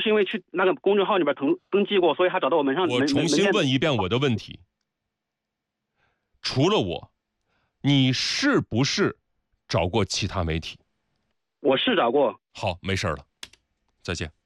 因为去那个公众号里边登记过，所以他找到我门上。 我重新问一遍我的问题：除了我，你是不是找过其他媒体？ 我是找过。 好，没事了，再见。